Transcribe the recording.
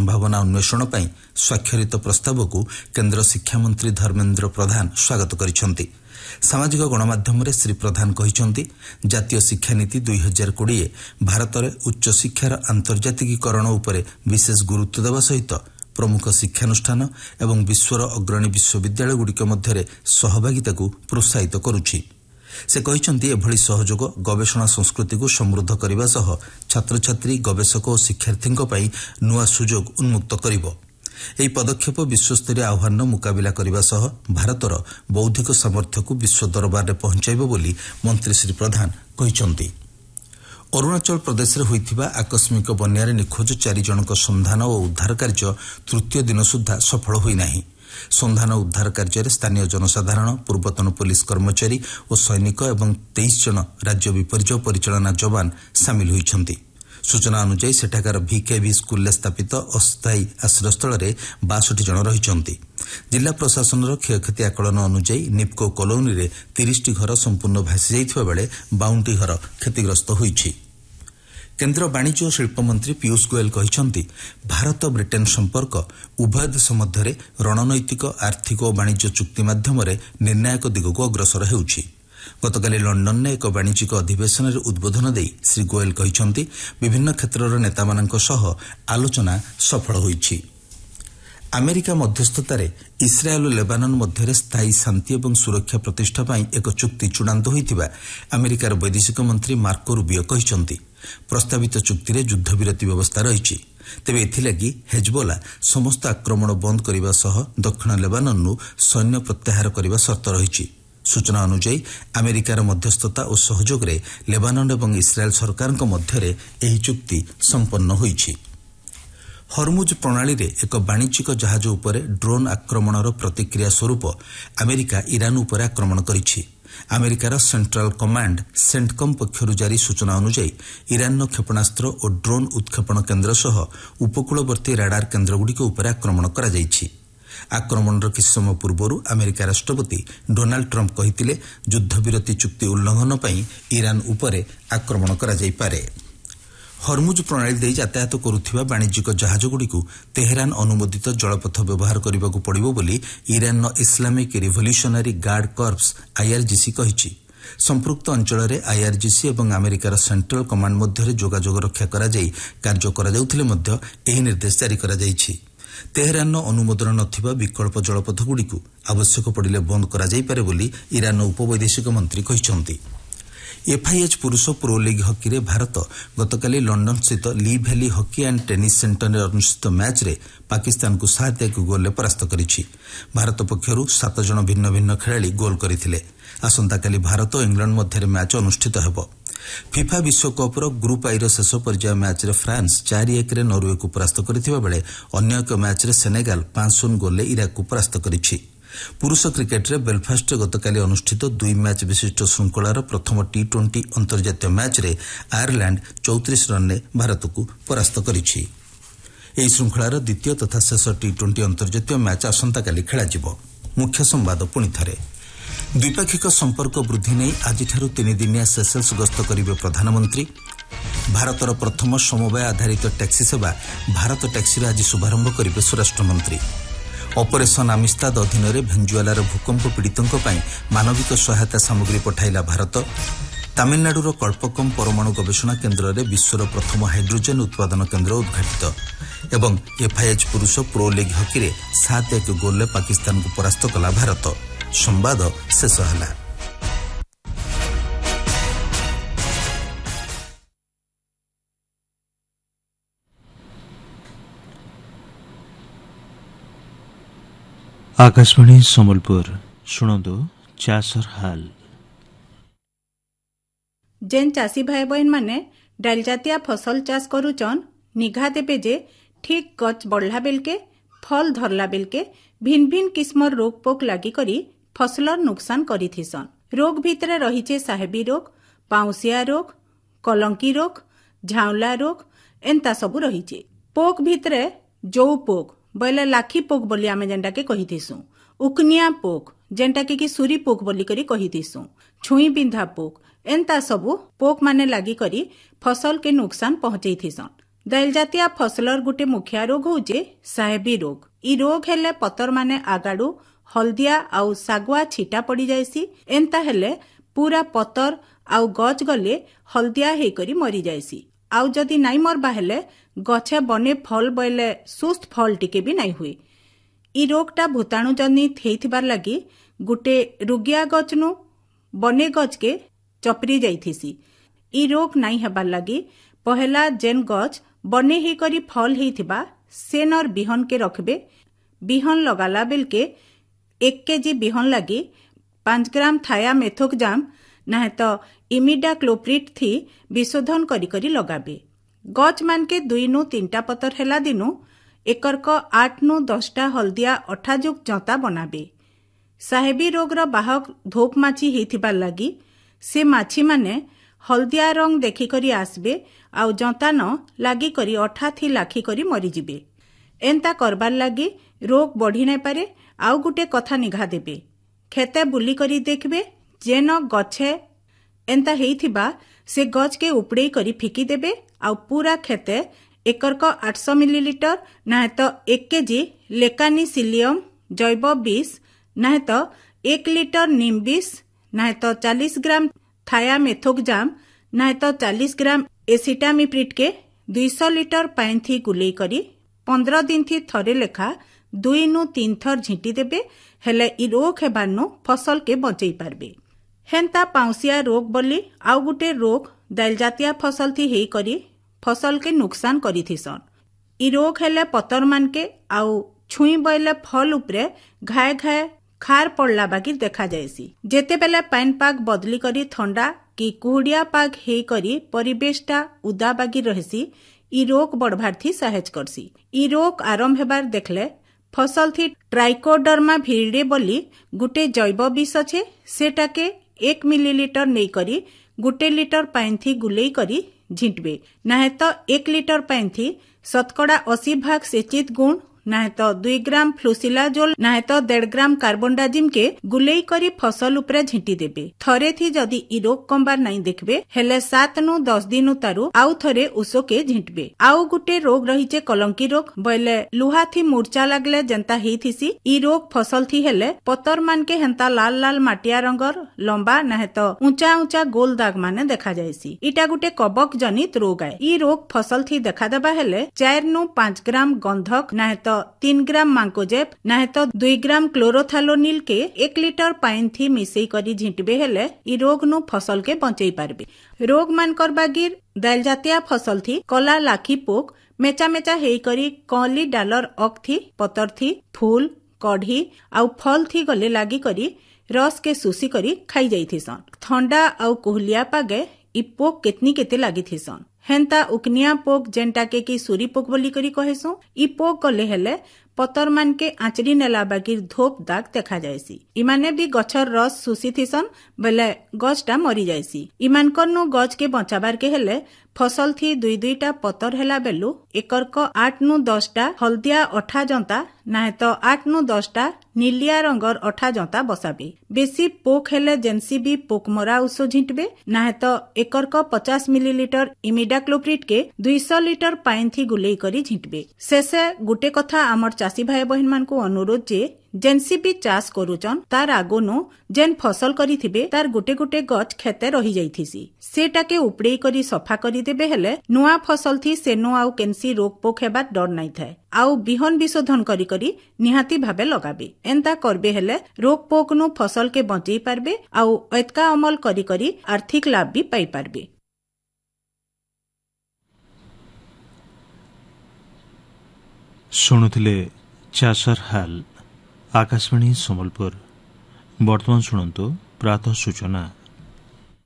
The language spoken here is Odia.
संभावना अन्वेषण ପାଇଁ ସ୍ୱାକ୍ଷରିତ ପ୍ରସ୍ତାବକୁ କେନ୍ଦ୍ର ଶିକ୍ଷାମନ୍ତ୍ରୀ ଧର୍ମେନ୍ଦ୍ର ପ୍ରଧାନ ସ୍ୱାଗତ କରିଛନ୍ତି। ସାମାଜିକ ଗଣମାଧ୍ୟମରେ ଶ୍ରୀ ପ୍ରଧାନ କହିଛନ୍ତି ଜାତୀୟ ଶିକ୍ଷାନୀତି 2020 ଭାରତରେ ଉଚ୍ଚଶିକ୍ଷାର ଆନ୍ତର୍ଜାତିକୀକରଣ ଉପରେ ବିଶେଷ ଗୁରୁତ୍ୱ ଦେବା ସହିତ ପ୍ରମୁଖ ଶିକ୍ଷାନୁଷ୍ଠାନ ଏବଂ ବିଶ୍ୱର ଅଗ୍ରଣୀ ବିଶ୍ୱବିଦ୍ୟାଳୟଗୁଡ଼ିକ ମଧ୍ୟରେ ସହଭାଗିତାକୁ ପ୍ରୋତ୍ସାହିତ କରୁଛି। ସେ କହିଛନ୍ତି ଏଭଳି ସହଯୋଗ ଗବେଷଣା ସଂସ୍କୃତିକୁ ସମୃଦ୍ଧ କରିବା ସହ ଛାତ୍ରଛାତ୍ରୀ ଗବେଷକ ଓ ଶିକ୍ଷାର୍ଥୀଙ୍କ ପାଇଁ ନୂଆ ସୁଯୋଗ ଉନ୍ମୁକ୍ତ କରିବ। ଏହି ପଦକ୍ଷେପ ବିଶ୍ୱସ୍ତରୀୟ ଆହ୍ୱାନର ମୁକାବିଲା କରିବା ସହ ଭାରତର ବୌଦ୍ଧିକ ସାମର୍ଥ୍ୟକୁ ବିଶ୍ୱ ଦରବାରରେ ପହଞ୍ଚାଇବ ବୋଲି ମନ୍ତ୍ରୀ ଶ୍ରୀ ପ୍ରଧାନ କହିଛନ୍ତି। ଅରୁଣାଚଳ ପ୍ରଦେଶରେ ହୋଇଥିବା ଆକସ୍ମିକ ବନ୍ୟାରେ ନିଖୋଜ 4 ଜଣଙ୍କ ସନ୍ଧାନ ଓ ଉଦ୍ଧାର କାର୍ଯ୍ୟ ତୃତୀୟ ଦିନ ସୁଦ୍ଧା ସଫଳ ହୋଇନାହିଁ। ସନ୍ଧାନ ଉଦ୍ଧାର କାର୍ଯ୍ୟରେ ସ୍ଥାନୀୟ ଜନସାଧାରଣ, ପୂର୍ବତନ ପୁଲିସ କର୍ମଚାରୀ ଓ ସୈନିକ ଏବଂ 23 ଜଣ ରାଜ୍ୟ ବିପର୍ଯ୍ୟୟ ପରିଚାଳନା ଯବାନ ସାମିଲ ହୋଇଛନ୍ତି। ସୂଚନା ଅନୁଯାୟୀ ସେଠାକାର ଭିକେଭି ସ୍କୁଲରେ ସ୍ଥାପିତ ଅସ୍ଥାୟୀ ଆଶ୍ରୟସ୍ଥଳରେ 62 ଜଣ ରହିଛନ୍ତି। ଜିଲ୍ଲା ପ୍ରଶାସନର କ୍ଷୟକ୍ଷତି ଆକଳନ ଅନୁଯାୟୀ ନିପ୍କୋ କଲୋନୀରେ 30ଟି ଘର ସମ୍ପୂର୍ଣ୍ଣ ଭାସି ଯାଇଥିବା ବେଳେ 52ଟି ଘର କ୍ଷତିଗ୍ରସ୍ତ ହୋଇଛି। କେନ୍ଦ୍ର ବାଣିଜ୍ୟ ଓ ଶିଳ୍ପ ମନ୍ତ୍ରୀ ପୀୟୂଷ ଗୋୟଲ କହିଛନ୍ତି ଭାରତ ବ୍ରିଟେନ୍ ସମ୍ପର୍କ ଉଭୟ ଦେଶ ମଧ୍ୟରେ ରଣନୈତିକ, ଆର୍ଥିକ ଓ ବାଣିଜ୍ୟ ଚୁକ୍ତି ମାଧ୍ୟମରେ ନିର୍ଣ୍ଣାୟକ ଦିଗକୁ ଅଗ୍ରସର ହେଉଛି। ଗତକାଲି ଲଣ୍ଡନରେ ଏକ ବାଣିଜ୍ୟିକ ଅଧିବେଶନରେ ଉଦ୍ବୋଧନ ଦେଇ ଶ୍ରୀ ଗୋୟଲ କହିଛନ୍ତି ବିଭିନ୍ନ କ୍ଷେତ୍ରର ନେତାମାନଙ୍କ ସହ ଆଲୋଚନା ସଫଳ ହୋଇଛି। ଆମେରିକା ମଧ୍ୟସ୍ଥତାରେ ଇସ୍ରାଏଲ ଓ ଲେବାନନ ମଧ୍ୟରେ ସ୍ଥାୟୀ ଶାନ୍ତି ଏବଂ ସୁରକ୍ଷା ପ୍ରତିଷ୍ଠା ପାଇଁ ଏକ ଚୁକ୍ତି ଚୂଡ଼ାନ୍ତ ହୋଇଥିବା ଆମେରିକାର ବୈଦେଶିକ ମନ୍ତ୍ରୀ ମାର୍କୋ ରୁବିଓ କହିଛନ୍ତି। ପ୍ରସ୍ତାବିତ ଚୁକ୍ତିରେ ଯୁଦ୍ଧବିରତି ବ୍ୟବସ୍ଥା ରହିଛି। ତେବେ ଏଥିଲାଗି ହେଜବୋଲା ସମସ୍ତ ଆକ୍ରମଣ ବନ୍ଦ କରିବା ସହ ଦକ୍ଷିଣ ଲେବାନନରୁ ସୈନ୍ୟ ପ୍ରତ୍ୟାହାର କରିବା ସର୍ତ୍ତ ରହିଛି। ସୂଚନା ଅନୁଯାୟୀ ଆମେରିକାର ମଧ୍ୟସ୍ଥତା ଓ ସହଯୋଗରେ ଲେବାନନ ଏବଂ ଇସ୍ରାଏଲ ସରକାରଙ୍କ ମଧ୍ୟରେ ଏହି ଚୁକ୍ତି ସମ୍ପନ୍ନ ହୋଇଛି। ହରମୁଜ ପ୍ରଣାଳୀରେ ଏକ ବାଣିଜ୍ୟିକ ଜାହାଜ ଉପରେ ଡ୍ରୋନ୍ ଆକ୍ରମଣର ପ୍ରତିକ୍ରିୟା ସ୍ୱରୂପ ଆମେରିକା ଇରାନ ଉପରେ ଆକ୍ରମଣ କରିଛି। ଆମେରିକାର ସେଣ୍ଟ୍ରାଲ କମାଣ୍ଡ ସେଣ୍ଟକମ୍ ପକ୍ଷରୁ ଜାରି ସୂଚନା ଅନୁଯାୟୀ ଇରାନର କ୍ଷେପଣାସ୍ତ୍ର ଓ ଡ୍ରୋନ୍ ଉତ୍କ୍ଷେପଣ କେନ୍ଦ୍ର ସହ ଉପକୂଳବର୍ତ୍ତୀ ରାଡାର କେନ୍ଦ୍ରଗୁଡ଼ିକ ଉପରେ ଆକ୍ରମଣ କରାଯାଇଛି। ଆକ୍ରମଣର କିଛି ସମୟ ପୂର୍ବରୁ ଆମେରିକା ରାଷ୍ଟ୍ରପତି ଡୋନାଲ୍ଡ ଟ୍ରମ୍ପ କହିଥିଲେ ଯୁଦ୍ଧବିରତି ଚୁକ୍ତି ଉଲ୍ଲଂଘନ ପାଇଁ ଇରାନ ଉପରେ ଆକ୍ରମଣ କରାଯାଇପାରେ। ହରମୁଜ ପ୍ରଣାଳୀ ଦେଇ ଯାତାୟାତ କରୁଥିବା ବାଣିଜ୍ୟିକ ଜାହାଜଗୁଡ଼ିକୁ ତେହେରାନ ଅନୁମୋଦିତ ଜଳପଥ ବ୍ୟବହାର କରିବାକୁ ପଡ଼ିବ ବୋଲି ଇରାନର Islamic revolutionary guard corps IRGC କହିଛି। ସମ୍ପୃକ୍ତ ଅଞ୍ଚଳରେ IRGC ଏବଂ ଆମେରିକାର ସେଣ୍ଟ୍ରାଲ କମାଣ୍ଡ ମଧ୍ୟରେ ଯୋଗାଯୋଗ ରକ୍ଷା କରାଯାଇ କାର୍ଯ୍ୟ କରାଯାଉଥିଲେ ମଧ୍ୟ ଏହି ନିର୍ଦ୍ଦେଶ ଜାରି କରାଯାଇଛି। ତେହେରାନର ଅନୁମୋଦନ ନଥିବା ବିକଳ୍ପ ଜଳପଥଗୁଡ଼ିକୁ ଆବଶ୍ୟକ ପଡ଼ିଲେ ବନ୍ଦ କରାଯାଇପାରେ ବୋଲି ଇରାନର ଉପବୈଦେଶିକ ମନ୍ତ୍ରୀ କହିଛନ୍ତି। FIH ପୁରୁଷ ପ୍ରୋ ଲିଗ୍ ହକିରେ ଭାରତ ଗତକାଲି ଲଣ୍ଡନସ୍ଥିତ ଲି ଭ୍ୟାଲି ହକି ଆଣ୍ଡ ଟେନିସ୍ ସେଣ୍ଟରରେ ଅନୁଷ୍ଠିତ ମ୍ୟାଚ୍ରେ ପାକିସ୍ତାନକୁ 7-1 ଗୋଲ୍ରେ ପରାସ୍ତ କରିଛି। ଭାରତ ପକ୍ଷରୁ 7 ଜଣ ଭିନ୍ନ ଭିନ୍ନ ଖେଳାଳି ଗୋଲ୍ କରିଥିଲେ। ଆସନ୍ତାକାଲି ଭାରତ ଓ ଇଂଲଣ୍ଡ ମଧ୍ୟରେ ମ୍ୟାଚ୍ ଅନୁଷ୍ଠିତ ହେବ। ଫିଫା ବିଶ୍ୱକପ୍ର ଗ୍ରୁପ୍ ଆଇର ଶେଷ ପର୍ଯ୍ୟାୟ ମ୍ୟାଚ୍ରେ ଫ୍ରାନ୍ସ 4-1ରେ ନରୱେକୁ ପରାସ୍ତ କରିଥିବା ବେଳେ ଅନ୍ୟ ଏକ ମ୍ୟାଚ୍ରେ ସେନେଗାଲ 5-0 ଗୋଲ୍ରେ ଇରାକକୁ ପରାସ୍ତ କରିଛି। ପୁରୁଷ କ୍ରିକେଟରେ ବେଲଫାଷ୍ଟରେ ଗତକାଲି ଅନୁଷ୍ଠିତ 2 ମ୍ୟାଚ୍ ବିଶିଷ୍ଟ ଶୃଙ୍ଖଳାର ପ୍ରଥମ T20 ଅନ୍ତର୍ଜାତୀୟ ମ୍ୟାଚ୍ରେ ଆୟାରଲ୍ୟାଣ୍ଡ 34 ରନ୍ରେ ଭାରତକୁ ପରାସ୍ତ କରିଛି। ଏହି ଶୃଙ୍ଖଳାର ଦ୍ୱିତୀୟ ତଥା ଶେଷ T20 ଅନ୍ତର୍ଜାତୀୟ ମ୍ୟାଚ୍ ଆସନ୍ତାକାଲି ଖେଳାଯିବ। ମୁଖ୍ୟ ସମ୍ବାଦ ପୁଣିଥରେ। ଦ୍ୱିପାକ୍ଷିକ ସମ୍ପର୍କ ବୃଦ୍ଧି ନେଇ ଆଜିଠାରୁ 3 ଦିନିଆ ସେସେଲ୍ସ ଗସ୍ତ କରିବେ ପ୍ରଧାନମନ୍ତ୍ରୀ। ଭାରତର ପ୍ରଥମ ସମବାୟ ଆଧାରିତ ଟ୍ୟାକ୍ସି ସେବା ଭାରତ ଟ୍ୟାକ୍ସିର ଆଜି ଶୁଭାରମ୍ଭ କରିବେ ସ୍ୱରାଷ୍ଟ୍ରମନ୍ତ୍ରୀ। ଅପରେସନ ଆମିସ୍ତାଦ ଅଧୀନରେ ଭେନେଜୁଏଲାର ଭୂକମ୍ପ ପୀଡ଼ିତଙ୍କ ପାଇଁ ମାନବିକ ସହାୟତା ସାମଗ୍ରୀ ପଠାଇଲା ଭାରତ। ତାମିଲନାଡୁର କଳ୍ପକମ୍ ପରମାଣୁ ଗବେଷଣା କେନ୍ଦ୍ରରେ ବିଶ୍ୱର ପ୍ରଥମ ହାଇଡ୍ରୋଜେନ୍ ଉତ୍ପାଦନ କେନ୍ଦ୍ର ଉଦ୍ଘାଟିତ ଏବଂ FIH ପୁରୁଷ ପ୍ରୋ ଲିଗ୍ ହକିରେ 7-1 ଗୋଲ୍ରେ ପାକିସ୍ତାନକୁ ପରାସ୍ତ କଲା ଭାରତ। ସମ୍ବାଦ ଶେଷ ହେଲା। आकाशवाणी सम्बलपुर शुणु चाषर हाल। जेन चाषी भाई बहन माने डाल जातिया फसल चाष करुचन निघा देबे जे ठीक गच बढ़ला बेलके फल धरला बेलके भिन भिन किस्मर रोग पोक लागी करी फसलर नुकसान करिथिसन। रोग भितरे रहिचे साहेबी रोग, पाउसिया रोग, कलंकी रोग, झाउला रोग एंता सबु रहिचे। पोक भितरे जो पोक बोले लाखी पोक बोली आमे जेंटा के कहिथिसु, उकनिया पोक जेंटा के सुरी पोक बोली करी कहिथिसु, छुई बिंधा पोक एंता सबु पोक माने लागी करी फसल के नुकसान पहुंचैथिसन। दाइल जातीय फसलर गुटे मुखिया रोग होचे साहेबी रोग। इ रोग हेले पतर माने आगाड़ू हलदिया आउ सागुआ छिटा पड़ी जायसी। एंता हेले पूरा पतर आउ गच गले हलदिया हेकरी मरी जायसी। आउ जदि नाई मरबा हेले गछे बने फल बइले सुस्त फल टिके भी नाई हुए। इ रोगटा भूताणु जनित हेइथिबार लागी गुटे रुगिया गचनु बने गच के चपरी जाइथिसी। इ रोग नाई हेबार लागी पहला जेन गच बने ही करी फल हेइथिबा सेनर बिहन के रखबे। बिहन लगाला बेल के 1 केजी बिहन लागी 5 ग्राम थाया मेथोक्जाम नाहे तो इमिडाक्लोप्रिड थी विशोधन करी करी लगाबे। गच मान के 2 नु 3टा पतर हेला दिनु एकरक 8 नु 10टा हलदिया अठाजुक जंता बनाबे। साहेबी रोगर बाहक धोप माछी हेइथिबार लागी से माछी माने हलदिया रंग देखी करी आसबे आउ जंता न लागी करी अठा थी लाखी करी मरी जिबे। एंता करबार लागी रोग बढ़ी नहीं पारे। आउ गुटे कथा निघा देबे। खेते बुली करी देखबे जेन गछे एंता हेइथिबा से गछ के उपड़े करी फिकी देबे। आउ पूरा खेते एकरक 800 मिलीलीटर नाहे तो 1 केजी लेकानिसिलियम जैव 20 नाहे तो 1 लीटर नीम 20 नाहे तो 40 ग्राम थाया मेथोक्जाम नाहे तो 40 ग्राम एसिटामिप्रिड के 200 लीटर पानी थी गुलेई करी 15 दिन थी थरे लेखा 2 नु 3 थर झिंटी देबे। हेले इ रोग हेबारनु फसल के बचई पारबे। हेंता पाउसिया रोग बोली आउ गुटे रोग दाइल जातीय फसल थी हेई करी फसल के नुकसान करी थिसन। इ रोग हेले पतर मान के आउ छुई बइले फल उपरे घाए घाए खार पड़ला बागी देखा जायसी। जेते बेले पाइन पाग बदली करी ठंडा कि कुहुडिया पाग हेई करी परिवेशटा उदा बागी रहसी इ रोग बढ़भार थी सहायता करसी। इ रोग आरंभ हेबार देखले फसल थी ट्राइकोडर्मा भिरिडे बोली गुटे जैव विष छे सेटाके 1 मिलीलीटर नहीं करी गुटे लीटर पानी थी गुलेई करी झिंटबे। नाहे तो 1 लीटर पानी थी 80% सेचित गुण नाहे तो 2 ग्राम फ्लूसिलाजोल नाहे तो 1.5 ग्राम कार्बोडाजिम के गुलेई करी फसल उपरे झिंटी देबे। थरे थी जदि इ रोग कमबार नहीं देखबे हेले 7 नु 10 दिन तारू आउ थरे उसो के झिंटबे। आउ गुटे रोग रहीचे कलंकी रोग बइले लुहा थी मूर्छा लागले जेंता हेइथिसी। इ रोग फसल थी हेले पतर मान के हेंता लाल लाल माटिया रंगर लंबा नाहे तो ऊंचा ऊंचा गोल दाग माने देखा जायसी। इटा गुटे कबक जनित रोग आए। इ रोग फसल थी देखा देबा हेले 4 नु 5 ग्राम गंधक नाहे तो 3 ग्राम मांकोजेब नाहे तो 2 ग्राम क्लोरोथालोनिल के 1 लीटर पानी थी मिसई करी झिंटबे हेले इ रोग नु फसल के बचई पारबे। रोग मान करबागिर दाइल जातीय फसल थी कला लाखी पोक मेचा मेचा हेई करी कली डालर अक थी पतर थी फूल कढ़ी आउ फल थी गले लागी करी रस के सुसी करी खाई जाइथिसन। ठंडा आउ कोहलिया पागे इ पोक केतनी केते लागी थिसन। हेंता उकनिया पोक जेंटा के की सूरी पोक बोली करी कहेसु। इ पोक गले हेले पतर मान के आंचरी नेला बागिर धोप दाग देखा जायसी। इमाने भी गछर रस सुसी थिसन बेले गछटा मरी जायसी। इमानकर नु गछ के बचाबार के हेले फसल थी 2-2टा पतर हेला बेलु एकरक 8 नु 10टा हलदिया अठा जंता नाहे तो 8 नु 10टा नीलिया रंगर अठा जंता बसाबे। बेसी पोक हेले जेनसी भी पोक मरा उस झिंटबे नाहे तो एकरक 50 मिलीलीटर इमिडाक्लोप्रिड के 200 लीटर पानी थी गुलेई करी झिंटबे। शेषे गुटे कथा आमर चासी भाई बहन मान को अनुरोध जे जेनसी भी चाष करूचन तार आगोनु जेन फसल करी थिबे तार गुटे गुटे गछ खेते रही जाइथिसी सेटाके उपड़े करी सफा करी देबे हेले नुआ फसल थी सेनो आउ केनसी रोग पोक हेबार डर नाइ थाए। आउ बिहन विशोधन करी करी निहाती भाबे लगाबे। एंता करबे हेले रोग पोक नु फसल के बचई पारबे आउ एतका अमल करी करी आर्थिक लाभ भी पाई पारबे। शुणुथिले चाषर हाल आकाशवाणी सम्बलपुर। वर्तमान शुणु प्रातः सूचना।